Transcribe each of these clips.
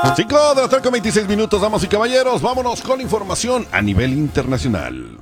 5 de la tarde con 26 minutos, damas y caballeros. Vámonos con información a nivel internacional.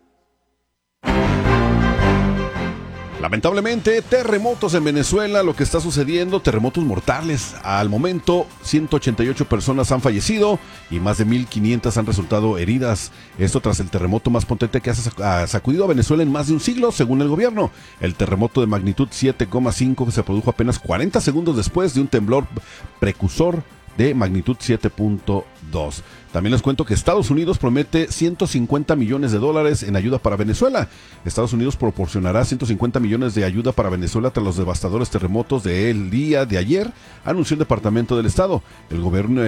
Lamentablemente, terremotos en Venezuela, lo que está sucediendo, terremotos mortales. Al momento, 188 personas han fallecido y más de 1,500 han resultado heridas. Esto tras el terremoto más potente que ha sacudido a Venezuela en más de un siglo, según el gobierno. El terremoto de magnitud 7,5 se produjo apenas 40 segundos después de un temblor precursor de magnitud 7.2. También les cuento que Estados Unidos promete $150 millones en ayuda para Venezuela. Estados Unidos proporcionará 150 millones de ayuda para Venezuela tras los devastadores terremotos del día de ayer, anunció el Departamento del Estado. El gobierno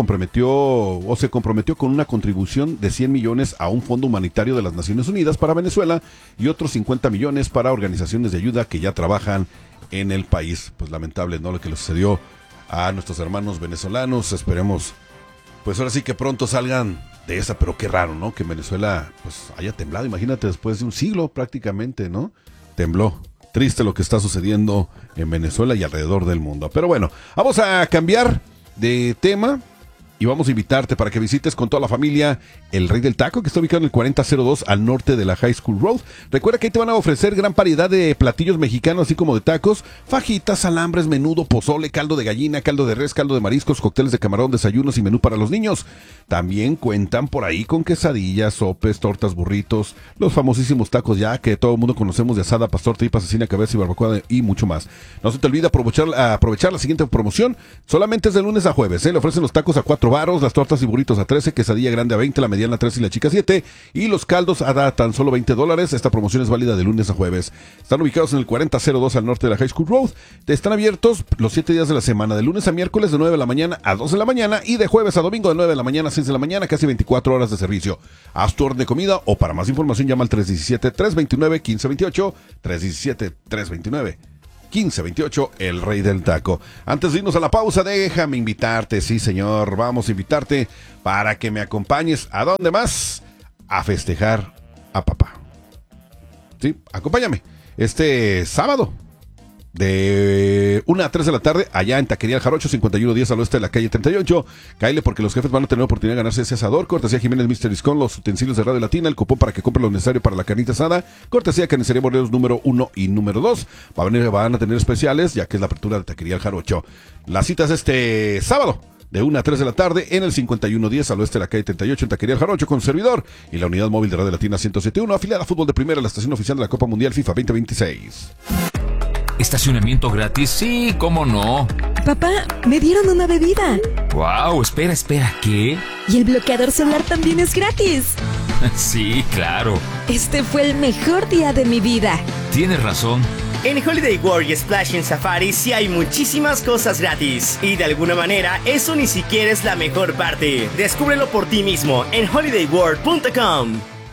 se comprometió con una contribución de 100 millones a un fondo humanitario de las Naciones Unidas para Venezuela y otros 50 millones para organizaciones de ayuda que ya trabajan en el país. Pues lamentable, ¿no?, lo que le sucedió a nuestros hermanos venezolanos. Esperemos, pues ahora sí que pronto salgan de esa, pero qué raro, ¿no?, que en Venezuela pues haya temblado. Imagínate, después de un siglo prácticamente, ¿no?, tembló. Triste lo que está sucediendo en Venezuela y alrededor del mundo. Pero bueno, vamos a cambiar de tema y vamos a invitarte para que visites con toda la familia el Rey del Taco, que está ubicado en el 4002 al norte de la High School Road. Recuerda que ahí te van a ofrecer gran variedad de platillos mexicanos, así como de tacos, fajitas, alambres, menudo, pozole, caldo de gallina, caldo de res, caldo de mariscos, cócteles de camarón, desayunos y menú para los niños. También cuentan por ahí con quesadillas, sopes, tortas, burritos, los famosísimos tacos ya que todo el mundo conocemos de asada, pastor, tripa, cecina, cabeza y barbacoa y mucho más. No se te olvide aprovechar la siguiente promoción. Solamente es de lunes a jueves, Le ofrecen los tacos a 4 varos, las tortas y burritos a 13, quesadilla grande a 20, la mediana a 13 y la chica 7, y los caldos a tan solo $20. Esta promoción es válida de lunes a jueves. Están ubicados en el 4002 al norte de la High School Road. Están abiertos los 7 días de la semana, de lunes a miércoles de 9 de la mañana a 2 de la mañana y de jueves a domingo de 9 de la mañana a 6 de la mañana, casi 24 horas de servicio. Haz tu orden de comida o para más información llama al 317-329-1528, 317-329-1528, el Rey del Taco. Antes de irnos a la pausa, déjame invitarte, sí señor, vamos a invitarte para que me acompañes. ¿A dónde más? A festejar a papá. Sí, acompáñame este sábado de 1 a 3 de la tarde, allá en Taquería El Jarocho, 5110 al oeste de la calle 38. Cáele porque los jefes van a tener oportunidad de ganarse ese asador. Cortesía Jiménez Mr. Discount, los utensilios de Radio Latina, el cupón para que compre lo necesario para la carnita asada. Cortesía Carnicería Morelos número 1 y número 2. Van a tener especiales, ya que es la apertura de Taquería El Jarocho. La cita es este sábado, de 1 a 3 de la tarde, en el 5110 al oeste de la calle 38, en Taquería El Jarocho, con servidor y la unidad móvil de Radio Latina 107.1, afiliada a Fútbol de Primera, la estación oficial de la Copa Mundial FIFA 2026. ¿Estacionamiento gratis? Sí, ¿cómo no? Papá, me dieron una bebida. Wow, espera, ¿qué? Y el bloqueador solar también es gratis. Sí, claro. Este fue el mejor día de mi vida. Tienes razón. En Holiday World y Splash en Safari sí hay muchísimas cosas gratis. Y de alguna manera, eso ni siquiera es la mejor parte. Descúbrelo por ti mismo en holidayworld.com.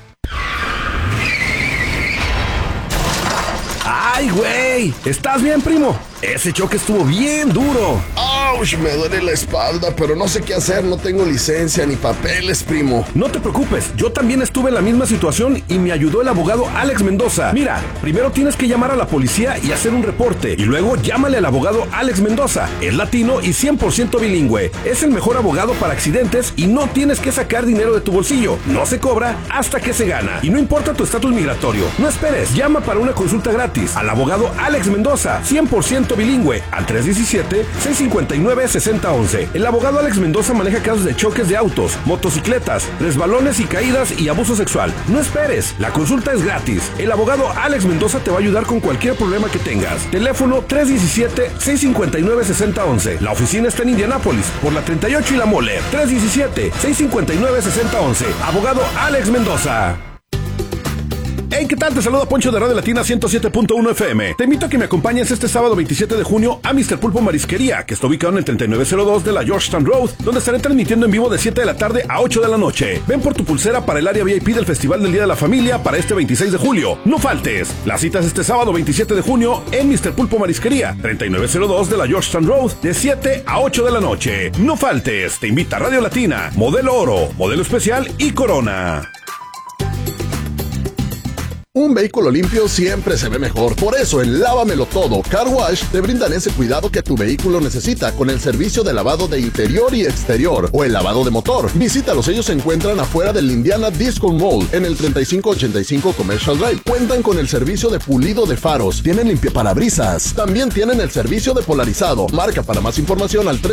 ¡Ay, güey! ¿Estás bien, primo? Ese choque estuvo bien duro. ¡Auch! Me duele la espalda, pero no sé qué hacer. No tengo licencia ni papeles, primo. No te preocupes, yo también estuve en la misma situación y me ayudó el abogado Alex Mendoza. Mira, primero tienes que llamar a la policía y hacer un reporte. Y luego llámale al abogado Alex Mendoza. Es latino y 100% bilingüe. Es el mejor abogado para accidentes y no tienes que sacar dinero de tu bolsillo. No se cobra hasta que se gana. Y no importa tu estatus migratorio. No esperes, llama para una consulta gratis al abogado Alex Mendoza, 100% bilingüe, al 317-659-6011. El abogado Alex Mendoza maneja casos de choques de autos, motocicletas, resbalones y caídas y abuso sexual. No esperes, la consulta es gratis. El abogado Alex Mendoza te va a ayudar con cualquier problema que tengas. Teléfono 317-659-6011. La oficina está en Indianápolis, por la 38 y la Mole. 317-659-6011. Abogado Alex Mendoza. Hey, ¿qué tal? Te saluda Poncho de Radio Latina 107.1 FM. Te invito a que me acompañes este sábado 27 de junio a Mr. Pulpo Marisquería, que está ubicado en el 3902 de la Georgetown Road, donde estaré transmitiendo en vivo de 7 de la tarde a 8 de la noche. Ven por tu pulsera para el área VIP del Festival del Día de la Familia para este 26 de julio. No faltes. La cita es este sábado 27 de junio en Mr. Pulpo Marisquería, 3902 de la Georgetown Road, de 7 a 8 de la noche. No faltes. Te invita Radio Latina, Modelo Oro, Modelo Especial y Corona. Un vehículo limpio siempre se ve mejor. Por eso en Lávamelo Todo Car Wash te brindan ese cuidado que tu vehículo necesita con el servicio de lavado de interior y exterior o el lavado de motor. Visítalos, ellos se encuentran afuera del Indiana Disco Mall en el 3585 Commercial Drive. Cuentan con el servicio de pulido de faros, tienen limpiaparabrisas, también tienen el servicio de polarizado. Marca para más información al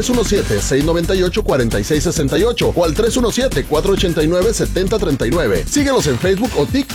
317-698-4668 o al 317-489-7039. Síguelos en Facebook o TikTok